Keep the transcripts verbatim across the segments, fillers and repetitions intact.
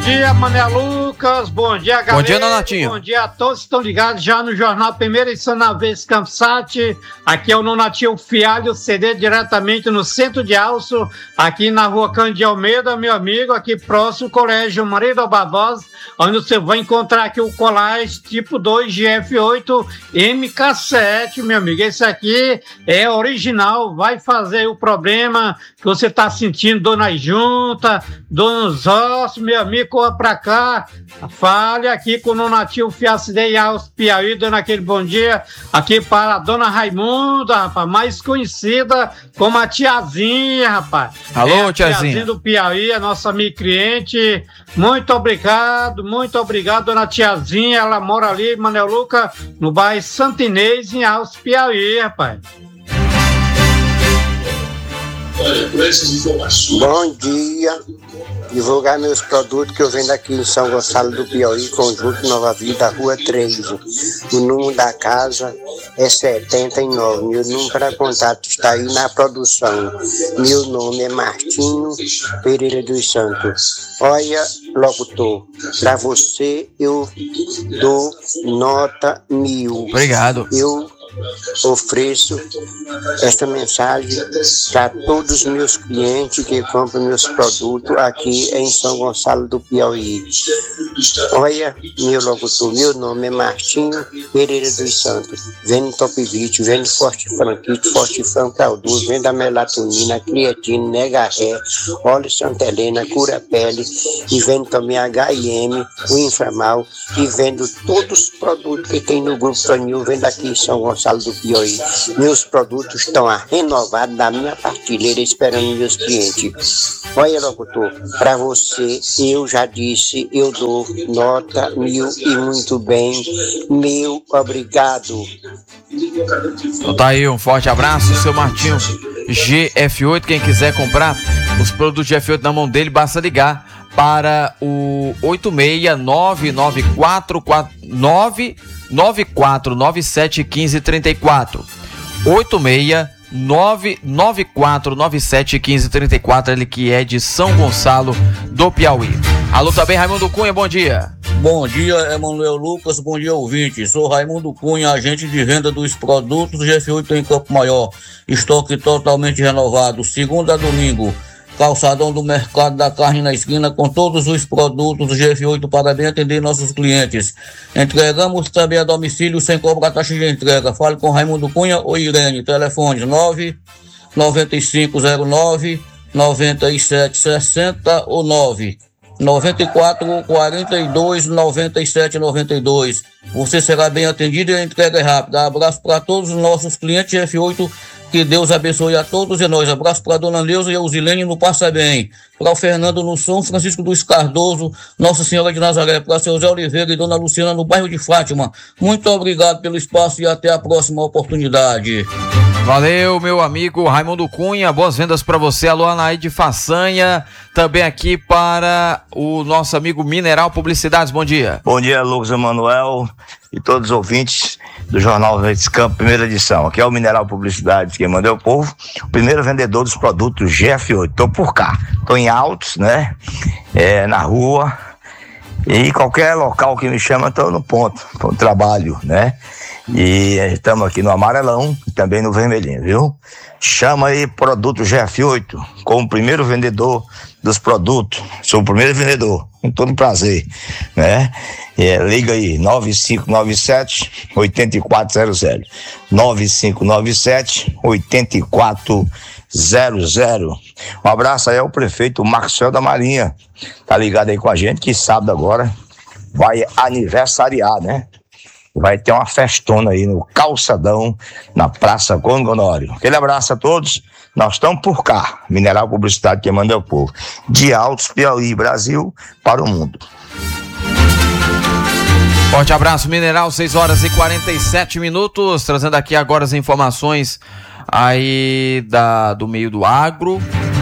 dia, Mané Lucas, bom dia, galera. Bom dia, Nonatinho. Bom dia a todos que estão ligados já no Jornal Primeira Edição na Vez Campsat. Aqui é o Nonatinho Fialho, C D diretamente no centro de Alço, aqui na rua Cândido Almeida, meu amigo, aqui próximo ao Colégio Maria da Barbosa, onde você vai encontrar aqui o Colage tipo dois G F oito M K sete, meu amigo. Esse aqui é original, vai fazer o problema que você está sentindo, dor nas juntas, dor nos ossos, meu amigo, corra pra cá, fale aqui com o Nonatinho Fiacidei Alves Piauí, dando aquele bom dia aqui para a dona Raimunda, rapaz, mais conhecida como a tiazinha, rapaz. Alô, é a tiazinha. tiazinha do Piauí, a nossa amiga cliente. Muito obrigado, muito obrigado, dona tiazinha. Ela mora ali, Mané Luca, no bairro Santo Inês, em Alves Piauí, rapaz. Bom dia, divulgar meus produtos que eu vendo aqui em São Gonçalo do Piauí, Conjunto Nova Vida, Rua três. O número da casa é setenta e nove, meu número para contato está aí na produção. Meu nome é Martinho Pereira dos Santos. Olha, locutor, para você eu dou nota mil. Obrigado. Eu ofereço esta mensagem para todos os meus clientes que compram meus produtos aqui em São Gonçalo do Piauí. Olha, meu locutor, meu nome é Martinho Pereira dos Santos. Vendo Top vinte, vendo Forte Franquite, Forte Francal-Duz, vendo a melatonina, creatina, Nega-Ré, óleo Santa Helena, cura-pele, e vendo também H I M, o Inframal, e vendo todos os produtos que tem no Grupo Tonil, vendo aqui em São Gonçalo do Piauí. Meus produtos estão renovados da minha partilheira esperando meus clientes. Olha, locutor, para você eu já disse, eu dou nota mil e muito bem. Meu obrigado. Então tá aí, um forte abraço, seu Martinho G F oito. Quem quiser comprar os produtos G F oito na mão dele, basta ligar para o oito seis nove nove quatro nove nove quatro nove sete um cinco três quatro. oito seis nove nove quatro nove sete um cinco três quatro, ele que é de São Gonçalo do Piauí. Alô também, Raimundo Cunha, bom dia. Bom dia, Emanuel Lucas, bom dia, ouvinte. Sou Raimundo Cunha, agente de venda dos produtos do G F oito em Campo Maior. Estoque totalmente renovado, segunda a domingo. Calçadão do Mercado da Carne na esquina, com todos os produtos do G F oito para bem atender nossos clientes. Entregamos também a domicílio sem cobrar taxa de entrega. Fale com Raimundo Cunha ou Irene. Telefone nove nove cinco zero nove nove sete seis zero ou nove nove quatro quatro dois nove sete nove dois. Você será bem atendido e a entrega é rápida. Abraço para todos os nossos clientes G F oito. Que Deus abençoe a todos e nós. Abraço para a dona Neuza e a Usilene no Passa Bem. Para o Fernando no São Francisco dos Cardoso, Nossa Senhora de Nazaré. Para seu Zé Oliveira e dona Luciana no bairro de Fátima. Muito obrigado pelo espaço e até a próxima oportunidade. Valeu, meu amigo Raimundo Cunha. Boas vendas para você. Alô, Anaíde Façanha. Também aqui para o nosso amigo Mineral Publicidades. Bom dia. Bom dia, Lucas Emanuel e todos os ouvintes do Jornal Verdes Campos, primeira edição. Aqui é o Mineral Publicidades, quem manda é o povo, o primeiro vendedor dos produtos G F oito. Tô por cá, tô em Altos, né? É, na rua, e qualquer local que me chama, tô no ponto, tô no trabalho, né? E estamos aqui no amarelão e também no vermelhinho, viu? Chama aí produto G F oito como primeiro vendedor dos produtos. Sou o primeiro vendedor, com todo prazer, né? É, liga aí, nove cinco nove sete oito quatro zero zero. nove cinco nove sete oito quatro zero zero. Um abraço aí ao prefeito Maxwell da Marinha. Tá ligado aí com a gente, que sábado agora vai aniversariar, né? Vai ter uma festona aí no Calçadão, na Praça Gondonório. Aquele abraço a todos. Nós estamos por cá. Mineral Publicidade, quem manda é o povo. De Altos, Piauí, Brasil, para o mundo. Forte abraço, Mineral, seis horas e quarenta e sete minutos. Trazendo aqui agora as informações aí da, do meio do agro.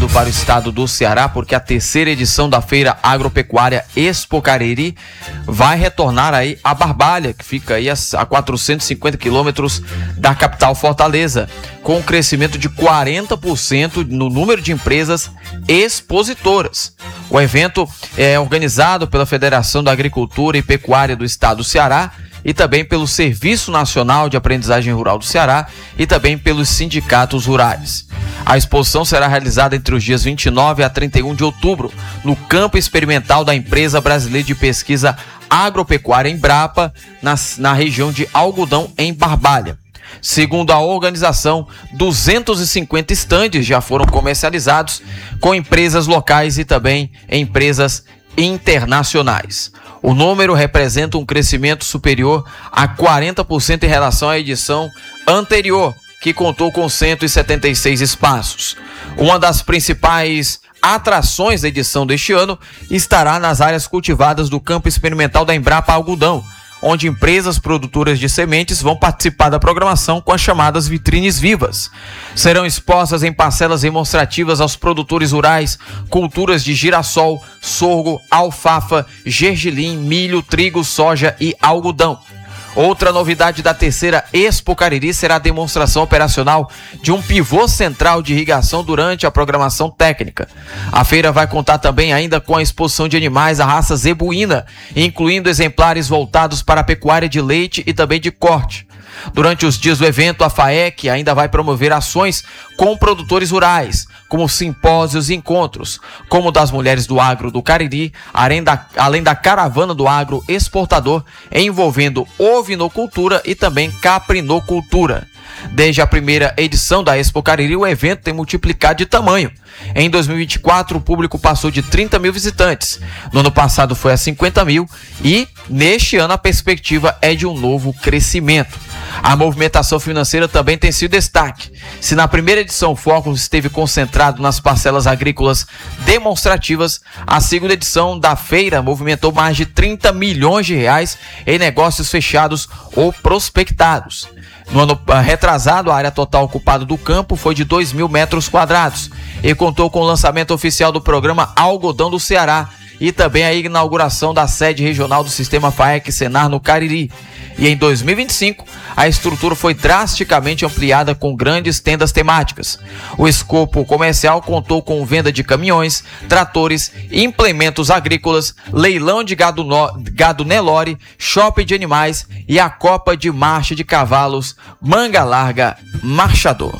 vindo para o estado do Ceará, porque a terceira edição da Feira Agropecuária Expo Cariri vai retornar aí a Barbalha, que fica aí a quatrocentos e cinquenta quilômetros da capital Fortaleza, com um crescimento de quarenta por cento no número de empresas expositoras. O evento é organizado pela Federação da Agricultura e Pecuária do Estado do Ceará e também pelo Serviço Nacional de Aprendizagem Rural do Ceará e também pelos sindicatos rurais. A exposição será realizada entre os dias vinte e nove a trinta e um de outubro, no campo experimental da Empresa Brasileira de Pesquisa Agropecuária Embrapa, na, na região de Algodão, em Barbalha. Segundo a organização, duzentos e cinquenta estandes já foram comercializados com empresas locais e também empresas internacionais. O número representa um crescimento superior a quarenta por cento em relação à edição anterior, que contou com cento e setenta e seis espaços. Uma das principais atrações da edição deste ano estará nas áreas cultivadas do campo experimental da Embrapa Algodão, onde empresas produtoras de sementes vão participar da programação com as chamadas vitrines vivas. Serão expostas em parcelas demonstrativas aos produtores rurais culturas de girassol, sorgo, alfafa, gergelim, milho, trigo, soja e algodão. Outra novidade da terceira Expo Cariri será a demonstração operacional de um pivô central de irrigação durante a programação técnica. A feira vai contar também ainda com a exposição de animais da raça zebuína, incluindo exemplares voltados para a pecuária de leite e também de corte. Durante os dias do evento, a FAEC ainda vai promover ações com produtores rurais, como simpósios e encontros, como o das mulheres do agro do Cariri, além da, além da caravana do agro exportador, envolvendo ovinocultura e também caprinocultura. Desde a primeira edição da Expo Cariri, o evento tem multiplicado de tamanho. Em dois mil e vinte e quatro, o público passou de trinta mil visitantes. No ano passado foi a cinquenta mil e, neste ano, a perspectiva é de um novo crescimento. A movimentação financeira também tem sido destaque. Se na primeira edição o foco esteve concentrado nas parcelas agrícolas demonstrativas, a segunda edição da feira movimentou mais de trinta milhões de reais em negócios fechados ou prospectados. No ano retrasado, a área total ocupada do campo foi de dois mil metros quadrados e contou com o lançamento oficial do programa Algodão do Ceará e também a inauguração da sede regional do Sistema FAEC-Senar no Cariri. E em dois mil e vinte e cinco, a estrutura foi drasticamente ampliada com grandes tendas temáticas. O escopo comercial contou com venda de caminhões, tratores, implementos agrícolas, leilão de gado, no... gado Nelore, shopping de animais e a Copa de Marcha de Cavalos Manga Larga Marchador.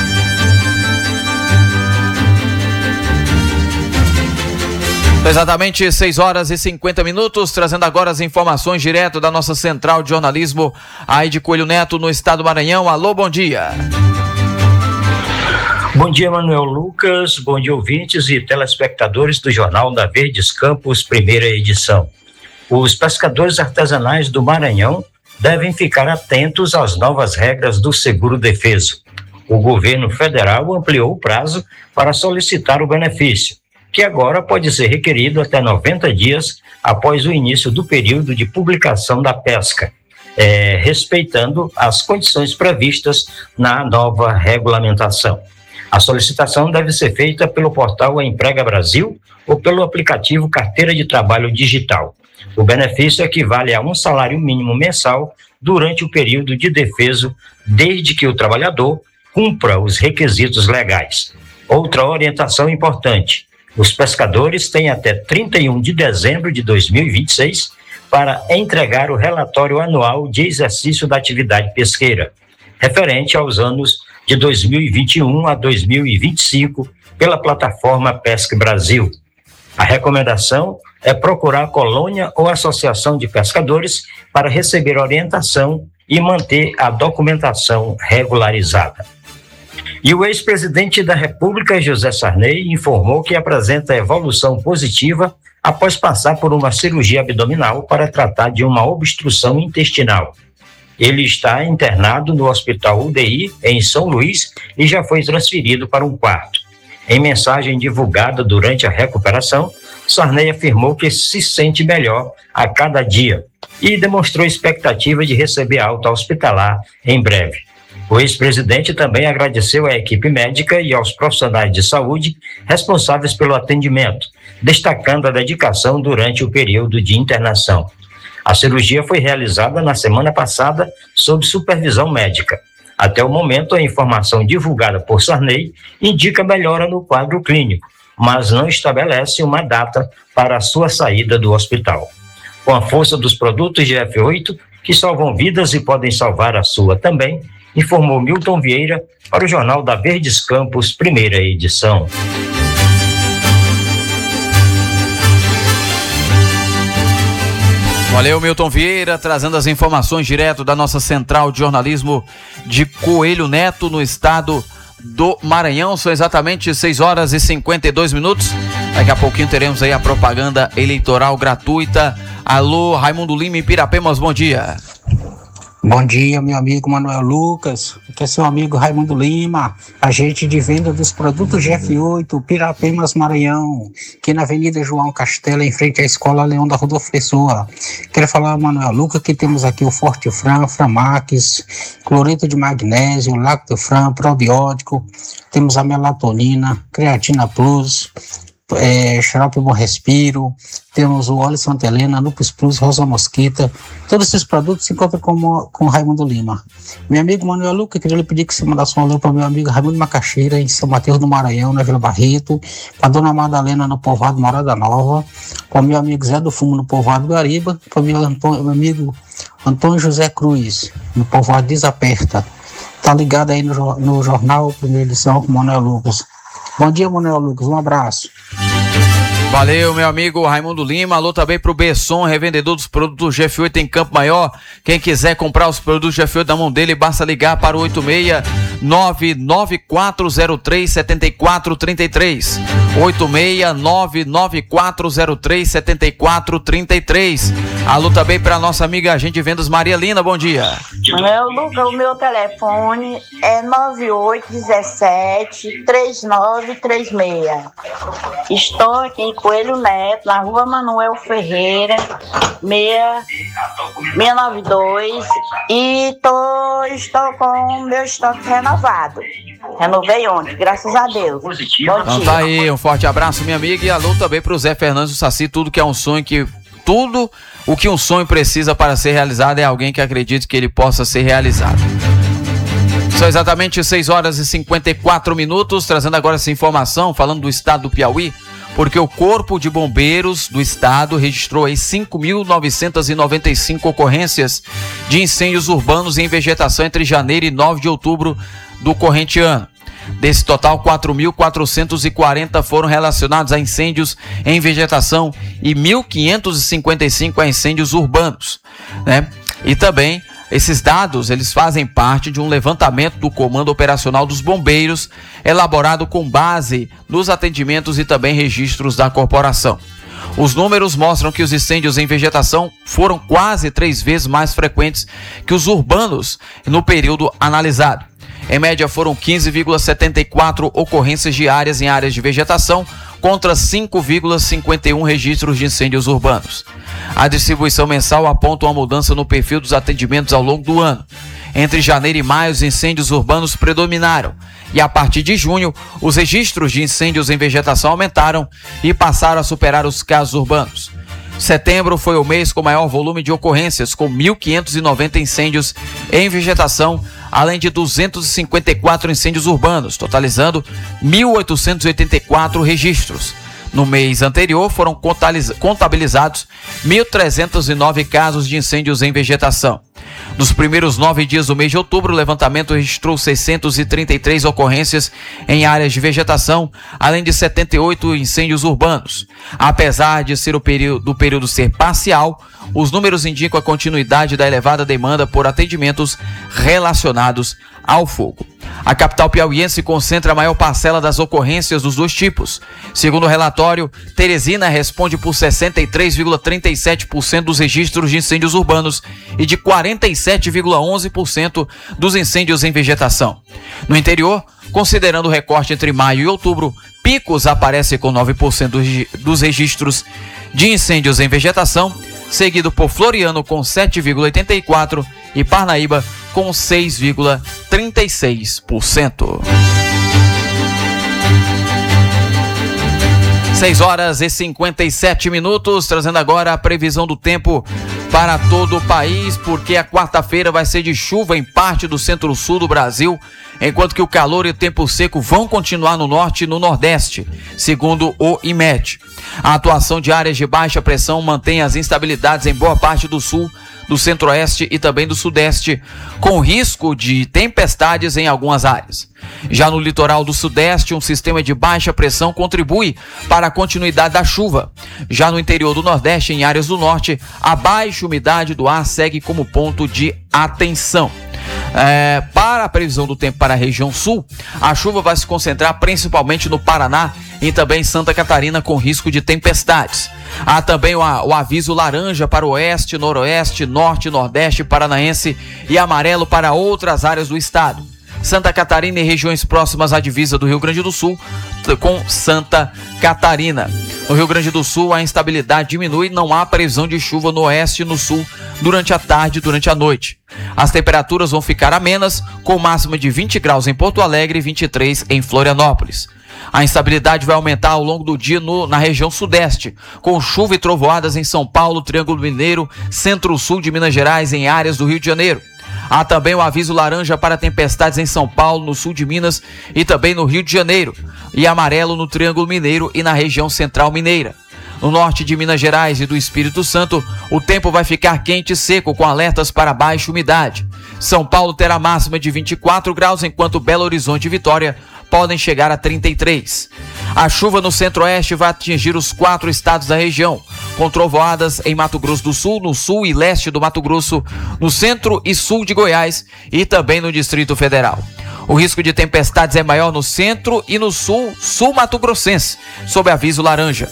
Exatamente seis horas e cinquenta minutos, trazendo agora as informações direto da nossa central de jornalismo, aí de Coelho Neto, no estado do Maranhão. Alô, bom dia. Bom dia, Manuel Lucas, bom dia, ouvintes e telespectadores do Jornal da Verdes Campos, primeira edição. Os pescadores artesanais do Maranhão devem ficar atentos às novas regras do seguro-defeso. O governo federal ampliou o prazo para solicitar o benefício, que agora pode ser requerido até noventa dias após o início do período de publicação da pesca, é, respeitando as condições previstas na nova regulamentação. A solicitação deve ser feita pelo portal Emprega Brasil ou pelo aplicativo Carteira de Trabalho Digital. O benefício equivale a um salário mínimo mensal durante o período de defeso, desde que o trabalhador cumpra os requisitos legais. Outra orientação importante: os pescadores têm até trinta e um de dezembro de dois mil e vinte e seis para entregar o relatório anual de exercício da atividade pesqueira, referente aos anos de dois mil e vinte e um a dois mil e vinte e cinco, pela plataforma Pesca Brasil. A recomendação é procurar a colônia ou associação de pescadores para receber orientação e manter a documentação regularizada. E o ex-presidente da República, José Sarney, informou que apresenta evolução positiva após passar por uma cirurgia abdominal para tratar de uma obstrução intestinal. Ele está internado no Hospital U D I, em São Luís, e já foi transferido para um quarto. Em mensagem divulgada durante a recuperação, Sarney afirmou que se sente melhor a cada dia e demonstrou expectativa de receber alta hospitalar em breve. O ex-presidente também agradeceu à equipe médica e aos profissionais de saúde responsáveis pelo atendimento, destacando a dedicação durante o período de internação. A cirurgia foi realizada na semana passada sob supervisão médica. Até o momento, a informação divulgada por Sarney indica melhora no quadro clínico, mas não estabelece uma data para a sua saída do hospital. Com a força dos produtos G F oito, que salvam vidas e podem salvar a sua também, informou Milton Vieira para o Jornal da Verdes Campos, primeira edição. Valeu, Milton Vieira, trazendo as informações direto da nossa central de jornalismo de Coelho Neto, no estado do Maranhão. São exatamente seis horas e cinquenta e dois minutos. Daqui a pouquinho teremos aí a propaganda eleitoral gratuita. Alô, Raimundo Lima em Pirapemas, bom dia. Bom dia, meu amigo Manuel Lucas, aqui é seu amigo Raimundo Lima, agente de venda dos produtos G F oito, Pirapemas, Maranhão, aqui na Avenida João Castelo, em frente à Escola Leão da Rodolfo Pessoa. Quero falar, Manuel Lucas, que temos aqui o Forte Fran, Framax, cloreto de magnésio, Lactofran, probiótico, temos a melatonina, creatina plus, É, xarope Bom Respiro, temos o óleo Santa Helena, Lupus Plus, Rosa Mosquita. Todos esses produtos se encontram com, com Raimundo Lima. Meu amigo Manuel Lucas, queria lhe pedir que você mandasse um alô para meu amigo Raimundo Macaxeira, em São Mateus do Maranhão, na Vila Barreto, para dona Madalena, no povoado Morada Nova, para meu amigo Zé do Fumo, no povoado Gariba, para meu, meu amigo Antônio José Cruz, no povoado Desaperta. Tá ligado aí no, no jornal, primeira edição, com Manuel Lucas. Bom dia, Manuel Lucas, um abraço. Valeu, meu amigo Raimundo Lima. Alô também pro Besson, revendedor dos produtos G F oito em Campo Maior. Quem quiser comprar os produtos G F oito na mão dele, basta ligar para o oito seis nove nove quatro zero três sete quatro três três. oito seis nove nove quatro zero três sete quatro três três. Alô também para nossa amiga agente de vendas Maria Lina, bom dia. Manuel Lucas, o meu telefone é nove oito um sete três nove três seis. Estou aqui em Coelho Neto, na rua Manuel Ferreira, seis nove dois, e tô, estou com o meu estoque renovado. Renovei ontem, graças a Deus. Bom dia. Então tá aí, um forte abraço, minha amiga, e alô também pro Zé Fernandes do Saci. Tudo que é um sonho, que tudo o que um sonho precisa para ser realizado é alguém que acredite que ele possa ser realizado. São exatamente seis horas e cinquenta e quatro minutos, trazendo agora essa informação, falando do estado do Piauí, porque o Corpo de Bombeiros do estado registrou aí cinco mil novecentas e noventa e cinco ocorrências de incêndios urbanos em vegetação entre janeiro e nove de outubro do corrente ano. Desse total, quatro mil quatrocentos e quarenta foram relacionados a incêndios em vegetação e mil quinhentos e cinquenta e cinco a incêndios urbanos, né? E também esses dados, eles fazem parte de um levantamento do Comando Operacional dos Bombeiros, elaborado com base nos atendimentos e também registros da corporação. Os números mostram que os incêndios em vegetação foram quase três vezes mais frequentes que os urbanos no período analisado. Em média, foram quinze vírgula setenta e quatro ocorrências diárias em áreas de vegetação, contra cinco vírgula cinquenta e um registros de incêndios urbanos. A distribuição mensal aponta uma mudança no perfil dos atendimentos ao longo do ano. Entre janeiro e maio, os incêndios urbanos predominaram, e a partir de junho, os registros de incêndios em vegetação aumentaram e passaram a superar os casos urbanos. Setembro foi o mês com maior volume de ocorrências, com mil quinhentos e noventa incêndios em vegetação, além de duzentos e cinquenta e quatro incêndios urbanos, totalizando mil oitocentos e oitenta e quatro registros. No mês anterior, foram contabilizados mil trezentos e nove casos de incêndios em vegetação. Nos primeiros nove dias do mês de outubro, o levantamento registrou seiscentas e trinta e três ocorrências em áreas de vegetação, além de setenta e oito incêndios urbanos. Apesar de ser o período, do período ser parcial, os números indicam a continuidade da elevada demanda por atendimentos relacionados ao fogo. A capital piauiense concentra a maior parcela das ocorrências dos dois tipos. Segundo o relatório, Teresina responde por sessenta e três vírgula trinta e sete por cento dos registros de incêndios urbanos e de quarenta e sete vírgula onze por cento dos incêndios em vegetação. No interior, considerando o recorte entre maio e outubro, Picos aparece com nove por cento dos registros de incêndios em vegetação, seguido por Floriano com sete vírgula oitenta e quatro por cento e Parnaíba com seis vírgula trinta e seis por cento. seis horas e cinquenta e sete minutos, trazendo agora a previsão do tempo para todo o país, porque a quarta-feira vai ser de chuva em parte do centro-sul do Brasil, enquanto que o calor e o tempo seco vão continuar no norte e no nordeste, segundo o IMET. A atuação de áreas de baixa pressão mantém as instabilidades em boa parte do sul, do centro-oeste e também do sudeste, com risco de tempestades em algumas áreas. Já no litoral do sudeste, um sistema de baixa pressão contribui para a continuidade da chuva. Já no interior do nordeste, em áreas do norte, a baixa umidade do ar segue como ponto de atenção. É, para a previsão do tempo para a região sul, a chuva vai se concentrar principalmente no Paraná e também em Santa Catarina, com risco de tempestades. Há também o, o aviso laranja para o oeste, noroeste, norte, nordeste paranaense e amarelo para outras áreas do estado. Santa Catarina e regiões próximas à divisa do Rio Grande do Sul com Santa Catarina. No Rio Grande do Sul, a instabilidade diminui, não há previsão de chuva no oeste e no sul durante a tarde e durante a noite. As temperaturas vão ficar amenas, com máxima de vinte graus em Porto Alegre e vinte e três em Florianópolis. A instabilidade vai aumentar ao longo do dia no, na região sudeste, com chuva e trovoadas em São Paulo, Triângulo Mineiro, centro-sul de Minas Gerais e em áreas do Rio de Janeiro. Há também o aviso laranja para tempestades em São Paulo, no sul de Minas e também no Rio de Janeiro, e amarelo no Triângulo Mineiro e na região central mineira. No norte de Minas Gerais e do Espírito Santo, o tempo vai ficar quente e seco, com alertas para baixa umidade. São Paulo terá máxima de vinte e quatro graus, enquanto Belo Horizonte e Vitória podem chegar a trinta e três. A chuva no centro-oeste vai atingir os quatro estados da região, com trovoadas em Mato Grosso do Sul, no sul e leste do Mato Grosso, no centro e sul de Goiás e também no Distrito Federal. O risco de tempestades é maior no centro e no sul, sul mato-grossense, sob aviso laranja.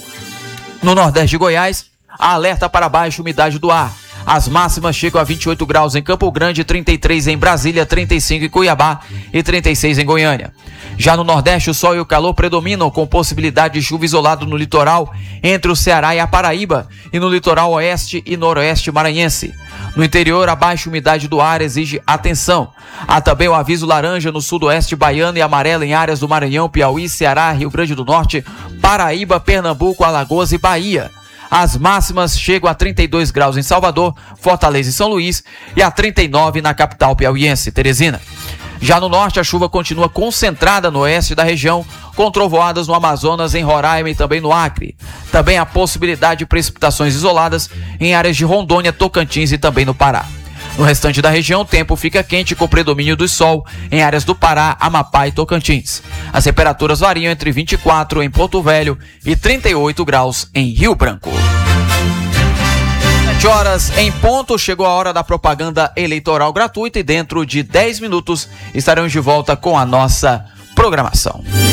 No nordeste de Goiás, há alerta para baixa umidade do ar. As máximas chegam a vinte e oito graus em Campo Grande, trinta e três em Brasília, trinta e cinco em Cuiabá e trinta e seis em Goiânia. Já no Nordeste, o sol e o calor predominam, com possibilidade de chuva isolada no litoral entre o Ceará e a Paraíba e no litoral oeste e noroeste maranhense. No interior, a baixa umidade do ar exige atenção. Há também o aviso laranja no sudoeste baiano e amarelo em áreas do Maranhão, Piauí, Ceará, Rio Grande do Norte, Paraíba, Pernambuco, Alagoas e Bahia. As máximas chegam a trinta e dois graus em Salvador, Fortaleza e São Luís e a trinta e nove na capital piauiense, Teresina. Já no norte, a chuva continua concentrada no oeste da região, com trovoadas no Amazonas, em Roraima e também no Acre. Também há possibilidade de precipitações isoladas em áreas de Rondônia, Tocantins e também no Pará. No restante da região, o tempo fica quente, com predomínio do sol em áreas do Pará, Amapá e Tocantins. As temperaturas variam entre vinte e quatro em Porto Velho e trinta e oito graus em Rio Branco. sete horas em ponto, chegou a hora da propaganda eleitoral gratuita e dentro de dez minutos estaremos de volta com a nossa programação.